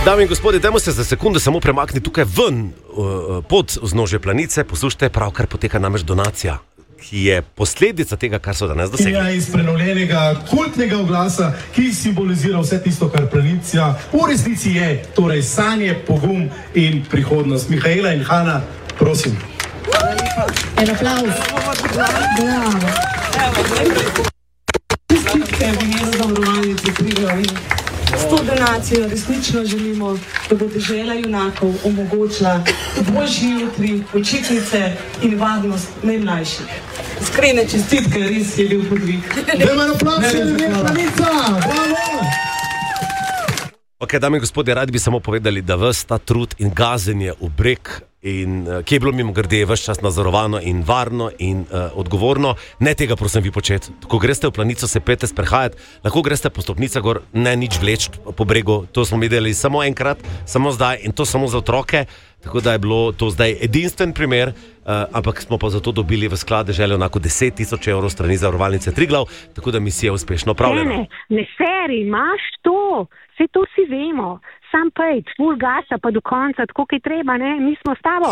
Dame in gospodje, dajmo se za sekundu samo premakniti tukaj ven pod vznožje planice. Poslušajte, pravkar poteka namreč donacija, ki je posledica tega, kar so danes dosegli. Ja, iz prenovljenega kultnega oglasa, ki simbolizira vse tisto, kar planica v resnici je, torej sanje, pogum in prihodnost. Mihaela in Hana, prosim. En aplavz. Bravo. Čestitke v njeno zavarovalnici Triglav in s to donacijo resnično želimo, da bo dežela junakov omogočila boljši jutri, počitnice in varnost najmlajših. Iskrene čestitke, res je bil podvig. Dajmo en aplavz, planica, bravo! Ok, dame in gospodje, radi bi samo povedali, da ves ta trud in gazenje v breg, in ki je bilo mimogrede ves čas nadzorovano in varno in odgovorno, ne tega prosim vi početi. Ko greste v planico, se pete sprehajati, lahko greste po stopnicah gor, ne nič vleč po bregu, to smo videli samo enkrat, samo zdaj in to samo za otroke, tako da je bilo to zdaj edinstven primer, ampak smo pa zato dobili v sklade željo onako 10,000 evrov strani zavarovalnice Triglav, tako da misija uspešno opravljena. Ne seri, imaš to, vse to si vemo. Sam pejt, full gasa pa do konca, tako kaj treba, ne? Mi smo s tabo.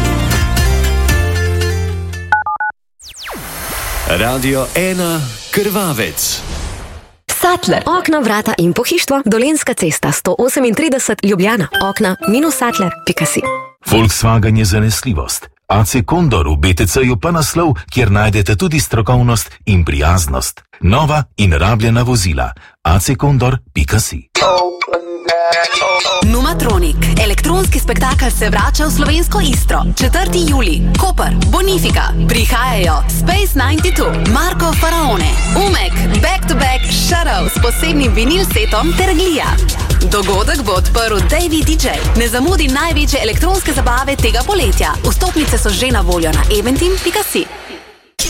Radio 1 Krvavec. Sattler. Okna, vrata in pohištvo. Dolenjska cesta 138 Ljubljana. Okna-sattler.si. Volkswagen je zanesljivost. AC Condor v BTC-ju pa naslov, kjer najdete tudi strokovnost in prijaznost. Nova in rabljena vozila. accondor.si. Numatronik. Elektronski spektakel se vrača v slovensko Istro. 4. julij. Koper, Bonifika. Prihajajo Space 92, Marko Faraone, Umek, Back to Back, Shadow s posebnim vinil setom ter Glija. Dogodek bo odprl Davey DJ. Ne zamudi največje elektronske zabave tega poletja. Vstopnice so že na voljo na eventim.si.